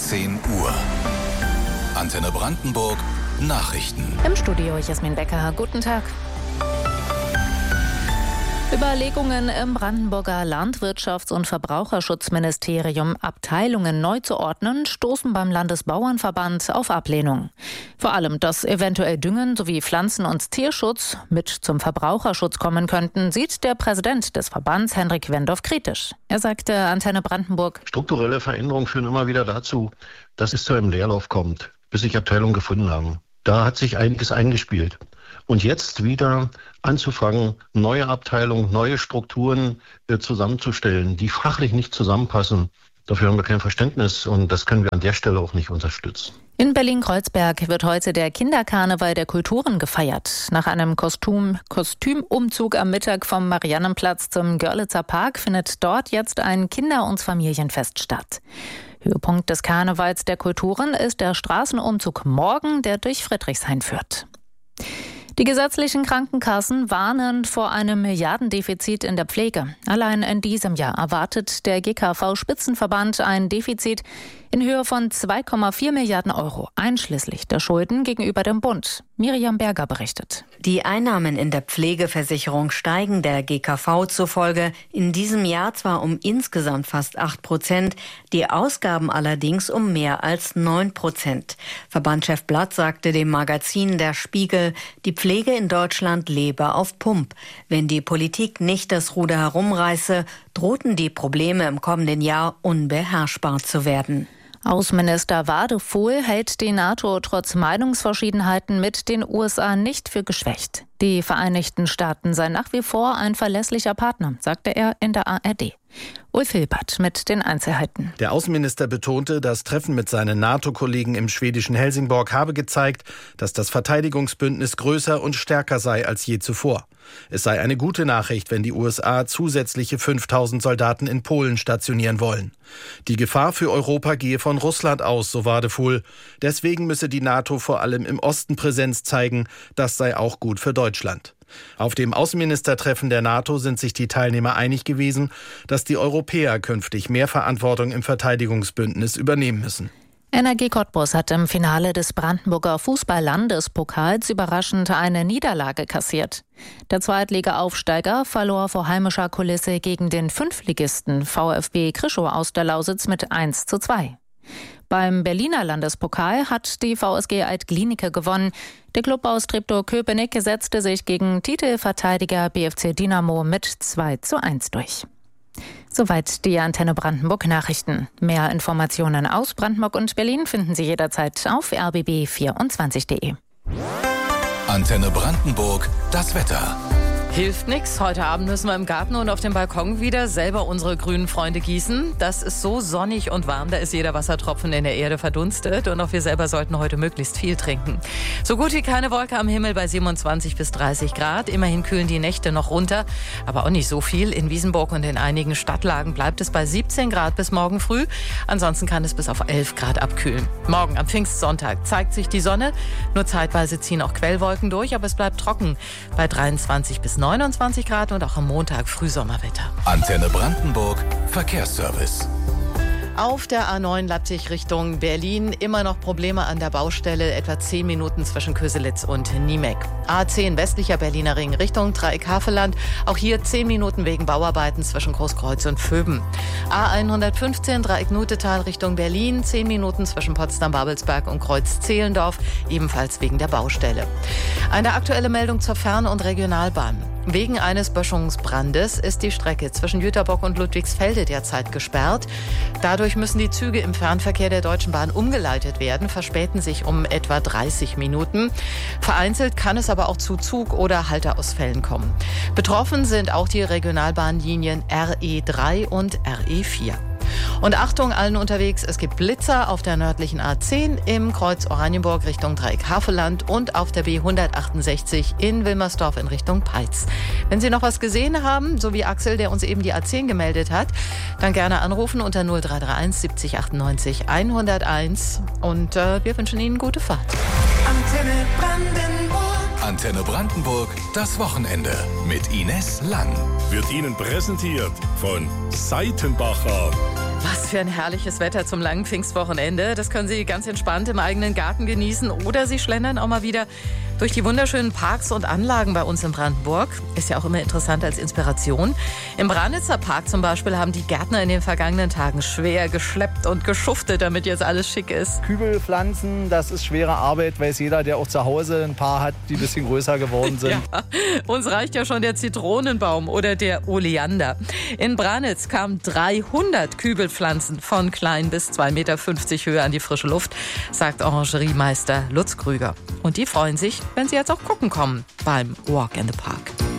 10 Uhr. Antenne Brandenburg Nachrichten. Im Studio Jasmin Becker. Guten Tag. Überlegungen im Brandenburger Landwirtschafts- und Verbraucherschutzministerium, Abteilungen neu zu ordnen, stoßen beim Landesbauernverband auf Ablehnung. Vor allem, dass eventuell Düngen sowie Pflanzen- und Tierschutz mit zum Verbraucherschutz kommen könnten, sieht der Präsident des Verbands, Henrik Wendorf, kritisch. Er sagte Antenne Brandenburg: Strukturelle Veränderungen führen immer wieder dazu, dass es zu einem Leerlauf kommt, bis sich Abteilungen gefunden haben. Da hat sich einiges eingespielt. Und jetzt wieder anzufangen, neue Abteilungen, neue Strukturen zusammenzustellen, die fachlich nicht zusammenpassen, dafür haben wir kein Verständnis und das können wir an der Stelle auch nicht unterstützen. In Berlin-Kreuzberg wird heute der Kinderkarneval der Kulturen gefeiert. Nach einem Kostümumzug am Mittag vom Mariannenplatz zum Görlitzer Park findet dort jetzt ein Kinder- und Familienfest statt. Höhepunkt des Karnevals der Kulturen ist der Straßenumzug morgen, der durch Friedrichshain führt. Die gesetzlichen Krankenkassen warnen vor einem Milliardendefizit in der Pflege. Allein in diesem Jahr erwartet der GKV-Spitzenverband ein Defizit in Höhe von 2,4 Milliarden Euro, einschließlich der Schulden gegenüber dem Bund. Miriam Berger berichtet. Die Einnahmen in der Pflegeversicherung steigen der GKV zufolge in diesem Jahr zwar um insgesamt fast 8%, die Ausgaben allerdings um mehr als 9%. Verbandschef Blatt sagte dem Magazin Der Spiegel, die Pflege in Deutschland lebe auf Pump. Wenn die Politik nicht das Ruder herumreiße, drohten die Probleme im kommenden Jahr unbeherrschbar zu werden. Außenminister Wadefuhl hält die NATO trotz Meinungsverschiedenheiten mit den USA nicht für geschwächt. Die Vereinigten Staaten seien nach wie vor ein verlässlicher Partner, sagte er in der ARD. Ulf Hilbert mit den Einzelheiten. Der Außenminister betonte, das Treffen mit seinen NATO-Kollegen im schwedischen Helsingborg habe gezeigt, dass das Verteidigungsbündnis größer und stärker sei als je zuvor. Es sei eine gute Nachricht, wenn die USA zusätzliche 5000 Soldaten in Polen stationieren wollen. Die Gefahr für Europa gehe von Russland aus, so Wadefuhl. Deswegen müsse die NATO vor allem im Osten Präsenz zeigen. Das sei auch gut für Deutschland. Auf dem Außenministertreffen der NATO sind sich die Teilnehmer einig gewesen, dass die Europäer künftig mehr Verantwortung im Verteidigungsbündnis übernehmen müssen. Energie Cottbus hat im Finale des Brandenburger Fußball-Landespokals überraschend eine Niederlage kassiert. Der Zweitliga-Aufsteiger verlor vor heimischer Kulisse gegen den Fünftligisten VfB Krischow aus der Lausitz mit 1:2. Beim Berliner Landespokal hat die VSG Alt-Glienicke gewonnen. Der Klub aus Treptow-Köpenick setzte sich gegen Titelverteidiger BFC Dynamo mit 2:1 durch. Soweit die Antenne Brandenburg Nachrichten. Mehr Informationen aus Brandenburg und Berlin finden Sie jederzeit auf rbb24.de. Antenne Brandenburg, das Wetter. Hilft nix. Heute Abend müssen wir im Garten und auf dem Balkon wieder selber unsere grünen Freunde gießen. Das ist so sonnig und warm, da ist jeder Wassertropfen in der Erde verdunstet. Und auch wir selber sollten heute möglichst viel trinken. So gut wie keine Wolke am Himmel bei 27 bis 30 Grad. Immerhin kühlen die Nächte noch runter, aber auch nicht so viel. In Wiesenburg und in einigen Stadtlagen bleibt es bei 17 Grad bis morgen früh. Ansonsten kann es bis auf 11 Grad abkühlen. Morgen am Pfingstsonntag zeigt sich die Sonne. Nur zeitweise ziehen auch Quellwolken durch, aber es bleibt trocken bei 23 bis 29 Grad und auch am Montag Frühsommerwetter. Antenne Brandenburg Verkehrsservice. Auf der A9 Leipzig Richtung Berlin immer noch Probleme an der Baustelle, etwa 10 Minuten zwischen Köselitz und Niemek. A10 westlicher Berliner Ring Richtung Dreieck Havelland, auch hier 10 Minuten wegen Bauarbeiten zwischen Großkreuz und Vöben. A115 Dreieck Nutetal Richtung Berlin, 10 Minuten zwischen Potsdam-Babelsberg und Kreuz-Zehlendorf, ebenfalls wegen der Baustelle. Eine aktuelle Meldung zur Fern- und Regionalbahn. Wegen eines Böschungsbrandes ist die Strecke zwischen Jüterbock und Ludwigsfelde derzeit gesperrt. Dadurch müssen die Züge im Fernverkehr der Deutschen Bahn umgeleitet werden, verspäten sich um etwa 30 Minuten. Vereinzelt kann es aber auch zu Zug- oder Halteausfällen kommen. Betroffen sind auch die Regionalbahnlinien RE3 und RE4. Und Achtung allen unterwegs, es gibt Blitzer auf der nördlichen A10 im Kreuz Oranienburg Richtung Dreieck Havelland und auf der B168 in Wilmersdorf in Richtung Peitz. Wenn Sie noch was gesehen haben, so wie Axel, der uns eben die A10 gemeldet hat, dann gerne anrufen unter 0331 70 98 101 und wir wünschen Ihnen gute Fahrt. Antenne Brandenburg. Antenne Brandenburg, das Wochenende mit Ines Lang. Wird Ihnen präsentiert von Seitenbacher. Was für ein herrliches Wetter zum langen Pfingstwochenende. Das können Sie ganz entspannt im eigenen Garten genießen oder Sie schlendern auch mal wieder durch die wunderschönen Parks und Anlagen bei uns in Brandenburg. Ist ja auch immer interessant als Inspiration. Im Branitzer Park zum Beispiel haben die Gärtner in den vergangenen Tagen schwer geschleppt und geschuftet, damit jetzt alles schick ist. Kübelpflanzen, das ist schwere Arbeit, weiß jeder, der auch zu Hause ein paar hat, die ein bisschen größer geworden sind. Ja, uns reicht ja schon der Zitronenbaum oder der Oleander. In Branitz kamen 300 Kübelpflanzen von klein bis 2,50 Meter Höhe an die frische Luft, sagt Orangeriemeister Lutz Krüger. Und die freuen sich, wenn sie jetzt auch gucken kommen beim Walk in the Park.